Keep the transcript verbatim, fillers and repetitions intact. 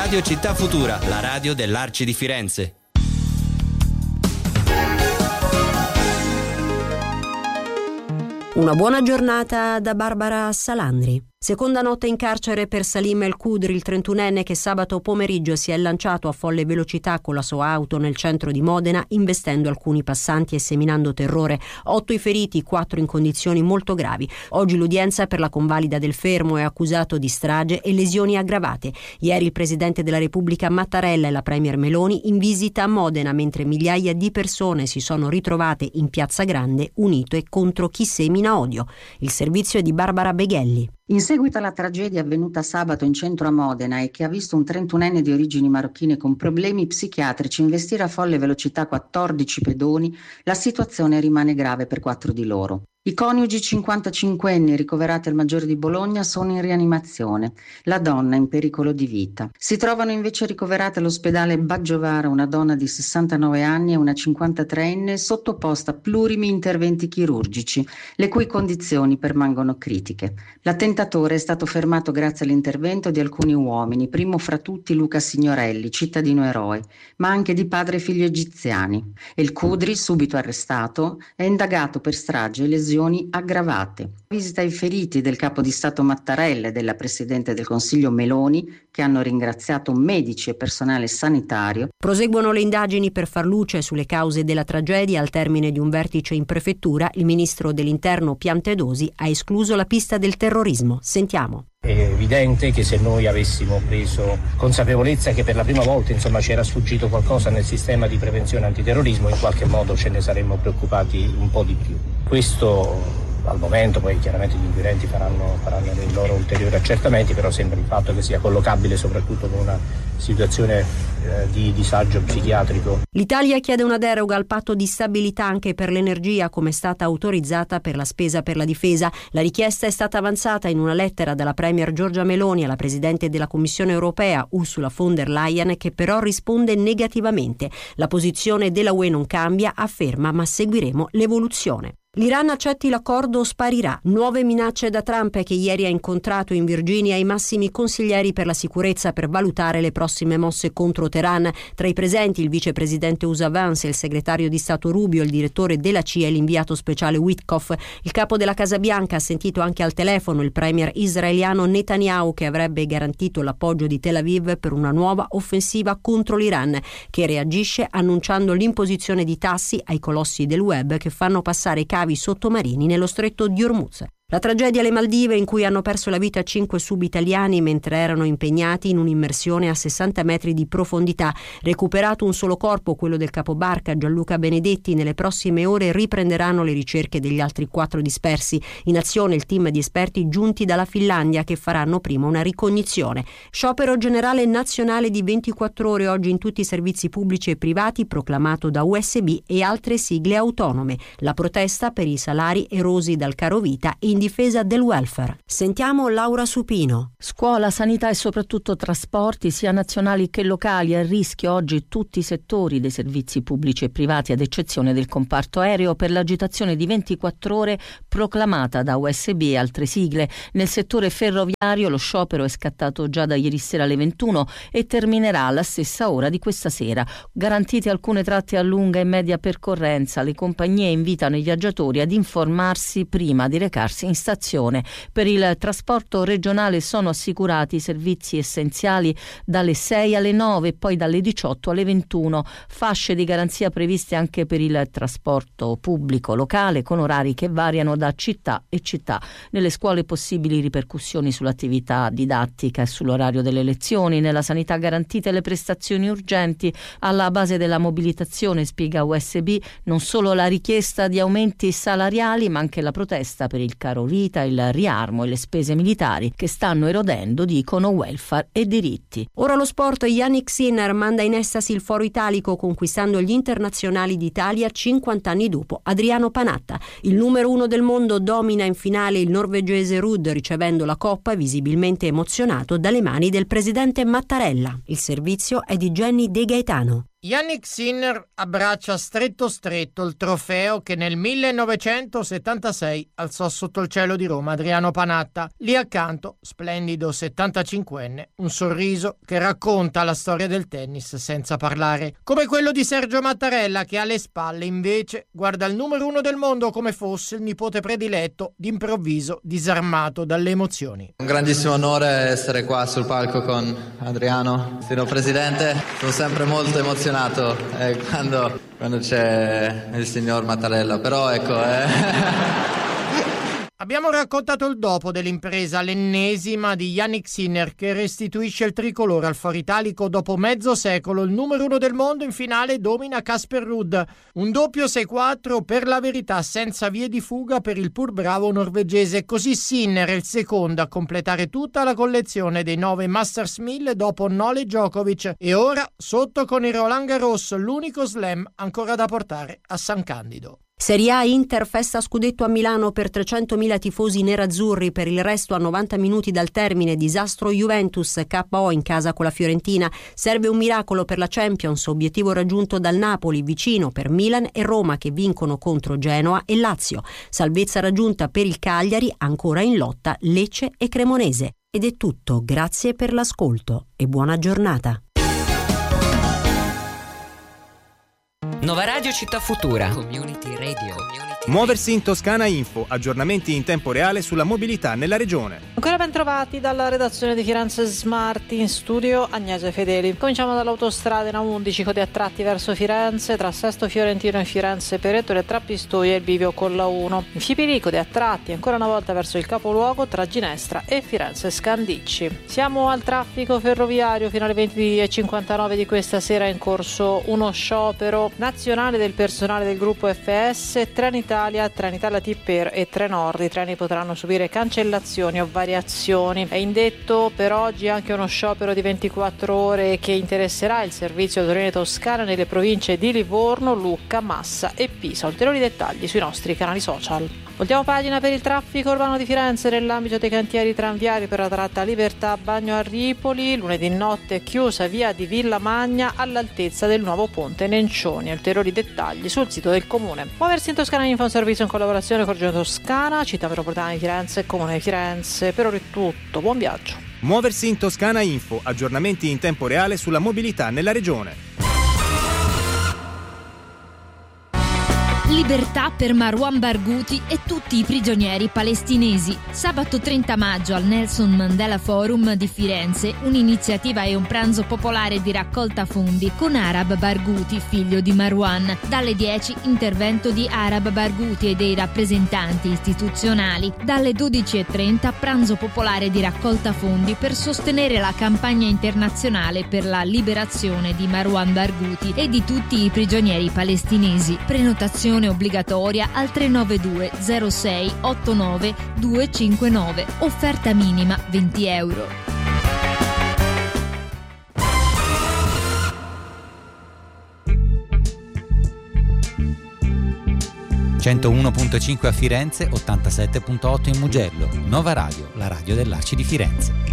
Radio Città Futura, la radio dell'Arci di Firenze. Una buona giornata da Barbara Salandri. Seconda notte in carcere per Salim El Khudri, il trentunenne che sabato pomeriggio si è lanciato a folle velocità con la sua auto nel centro di Modena, investendo alcuni passanti e seminando terrore. Otto i feriti, quattro in condizioni molto gravi. Oggi l'udienza per la convalida del fermo, è accusato di strage e lesioni aggravate. Ieri il Presidente della Repubblica Mattarella e la Premier Meloni in visita a Modena, mentre migliaia di persone si sono ritrovate in Piazza Grande unite contro chi semina odio. Il servizio è di Barbara Beghelli. In seguito alla tragedia avvenuta sabato in centro a Modena e che ha visto un trentunenne di origini marocchine con problemi psichiatrici investire a folle velocità quattordici pedoni, la situazione rimane grave per quattro di loro. I coniugi cinquantacinquenni ricoverati al Maggiore di Bologna sono in rianimazione, la donna in pericolo di vita. Si trovano invece ricoverate all'ospedale Baggiovara una donna di sessantanove anni e una cinquantatreenne sottoposta a plurimi interventi chirurgici, le cui condizioni permangono critiche. L'attentatore è stato fermato grazie all'intervento di alcuni uomini, primo fra tutti Luca Signorelli, cittadino eroe, ma anche di padre e figlio egiziani. El Khudri, subito arrestato, è indagato per strage e lesioni aggravate. Visita ai feriti del capo di Stato Mattarella e della Presidente del Consiglio Meloni, che hanno ringraziato medici e personale sanitario. Proseguono le indagini per far luce sulle cause della tragedia. Al termine di un vertice in prefettura, il ministro dell'Interno Piantedosi ha escluso la pista del terrorismo. Sentiamo. È evidente che se noi avessimo preso consapevolezza che per la prima volta insomma c'era sfuggito qualcosa nel sistema di prevenzione antiterrorismo, in qualche modo ce ne saremmo preoccupati un po' di più. Questo al momento, poi chiaramente gli inquirenti faranno, faranno dei loro ulteriori accertamenti, però sembra il fatto che sia collocabile soprattutto con una situazione eh, di disagio psichiatrico. L'Italia chiede una deroga al patto di stabilità anche per l'energia, come è stata autorizzata per la spesa per la difesa. La richiesta è stata avanzata in una lettera dalla Premier Giorgia Meloni alla Presidente della Commissione Europea Ursula von der Leyen, che però risponde negativamente. La posizione della U E non cambia, afferma, ma seguiremo l'evoluzione. L'Iran accetti l'accordo o sparirà. Nuove minacce da Trump, che ieri ha incontrato in Virginia i massimi consiglieri per la sicurezza per valutare le prossime mosse contro Teheran. Tra i presenti il vicepresidente U S A Vance, il segretario di Stato Rubio, il direttore della C I A e l'inviato speciale Witkoff. Il capo della Casa Bianca ha sentito anche al telefono il premier israeliano Netanyahu, che avrebbe garantito l'appoggio di Tel Aviv per una nuova offensiva contro l'Iran, che reagisce annunciando l'imposizione di tassi ai colossi del web che fanno passare cavi sottomarini nello stretto di Hormuz. La tragedia alle Maldive, in cui hanno perso la vita cinque subitaliani mentre erano impegnati in un'immersione a sessanta metri di profondità. Recuperato un solo corpo, quello del capobarca Gianluca Benedetti. Nelle prossime ore riprenderanno le ricerche degli altri quattro dispersi. In azione il team di esperti giunti dalla Finlandia, che faranno prima una ricognizione. Sciopero generale nazionale di ventiquattro ore oggi in tutti i servizi pubblici e privati, proclamato da U S B e altre sigle autonome. La protesta per i salari erosi dal carovita e in difesa del welfare. Sentiamo Laura Supino. Scuola, sanità e soprattutto trasporti, sia nazionali che locali. A rischio oggi tutti i settori dei servizi pubblici e privati, ad eccezione del comparto aereo, per l'agitazione di ventiquattro ore proclamata da U S B e altre sigle. Nel settore ferroviario lo sciopero è scattato già da ieri sera alle ventuno e terminerà alla stessa ora di questa sera. Garantite alcune tratte a lunga e media percorrenza, le compagnie invitano i viaggiatori ad informarsi prima di recarsi in stazione. Per il trasporto regionale sono assicurati i servizi essenziali dalle sei alle nove e poi dalle diciotto alle ventuno. Fasce di garanzia previste anche per il trasporto pubblico locale, con orari che variano da città e città. Nelle scuole possibili ripercussioni sull'attività didattica e sull'orario delle lezioni. Nella sanità garantite le prestazioni urgenti. Alla base della mobilitazione, spiega U S B, non solo la richiesta di aumenti salariali, ma anche la protesta per il caro vita, il riarmo e le spese militari che stanno erodendo, dicono, welfare e diritti. Ora lo sport. Yannick Sinner manda in estasi il foro italico, conquistando gli internazionali d'Italia cinquanta anni dopo Adriano Panatta. Il numero uno del mondo domina in finale il norvegese Ruud, ricevendo la coppa visibilmente emozionato dalle mani del presidente Mattarella. Il servizio è di Jenny De Gaetano. Jannik Sinner abbraccia stretto stretto il trofeo che nel millenovecentosettantasei alzò sotto il cielo di Roma Adriano Panatta. Lì accanto, splendido settantacinquenne, un sorriso che racconta la storia del tennis senza parlare. Come quello di Sergio Mattarella, che alle spalle invece guarda il numero uno del mondo come fosse il nipote prediletto, d'improvviso disarmato dalle emozioni. Un grandissimo onore essere qua sul palco con Adriano, signor Presidente. Sono sempre molto emozionato eh, quando, quando c'è il signor Mattarella, però ecco eh. Abbiamo raccontato il dopo dell'impresa, l'ennesima di Jannik Sinner, che restituisce il tricolore al Foro Italico dopo mezzo secolo. Il numero uno del mondo in finale domina Casper Ruud. Un doppio sei quattro per la verità, senza vie di fuga per il pur bravo norvegese. Così Sinner è il secondo a completare tutta la collezione dei nove Masters mille dopo Novak Djokovic. E ora sotto con il Roland Garros, l'unico slam ancora da portare a San Candido. Serie A, Inter festa scudetto a Milano per trecentomila tifosi nerazzurri. Per il resto, a novanta minuti dal termine, disastro Juventus, K O in casa con la Fiorentina. Serve un miracolo per la Champions, obiettivo raggiunto dal Napoli, vicino per Milan e Roma che vincono contro Genoa e Lazio. Salvezza raggiunta per il Cagliari, ancora in lotta Lecce e Cremonese. Ed è tutto, grazie per l'ascolto e buona giornata. Nova Radio Città Futura. Community Radio. Muoversi in Toscana Info, aggiornamenti in tempo reale sulla mobilità nella regione. Ancora ben trovati dalla redazione di Firenze Smart, in studio Agnese Fedeli. Cominciamo dall'autostrada in A undici, code a tratti verso Firenze, tra Sesto Fiorentino e Firenze Peretore, tra Pistoia e il bivio con la uno. In Fipili, code a tratti ancora una volta verso il capoluogo tra Ginestra e Firenze Scandicci. Siamo al traffico ferroviario. Fino alle venti e cinquantanove di questa sera è in corso uno sciopero nazionale del personale del gruppo F S, Trenitalia, Trenitalia Tipper e Trenord. I treni potranno subire cancellazioni o variazioni. È indetto per oggi anche uno sciopero di ventiquattro ore che interesserà il servizio Torino-Toscana nelle province di Livorno, Lucca, Massa e Pisa. Ulteriori dettagli sui nostri canali social. Voltiamo pagina per il traffico urbano di Firenze nell'ambito dei cantieri tranviari per la tratta Libertà Bagno a Ripoli. Lunedì notte è chiusa via di Villa Magna all'altezza del nuovo ponte Nencioni. Ulteriori dettagli sul sito del comune. Muoversi in Toscana Info, un servizio in collaborazione con Regione Toscana, Città Metropolitana di Firenze e Comune di Firenze. Per ora è tutto, buon viaggio. Muoversi in Toscana Info, aggiornamenti in tempo reale sulla mobilità nella regione. Libertà per Marwan Barghouti e tutti i prigionieri palestinesi. Sabato trenta maggio al Nelson Mandela Forum di Firenze, un'iniziativa e un pranzo popolare di raccolta fondi con Arab Barghouti, figlio di Marwan. Dalle dieci intervento di Arab Barghouti e dei rappresentanti istituzionali. Dalle dodici e trenta pranzo popolare di raccolta fondi per sostenere la campagna internazionale per la liberazione di Marwan Barghouti e di tutti i prigionieri palestinesi. Prenotazione obbligatoria al tre nove due zero sei otto nove due cinque nove. Offerta minima venti euro. centouno virgola cinque a Firenze, ottantasette virgola otto in Mugello. Nova Radio, la radio dell'Arci di Firenze.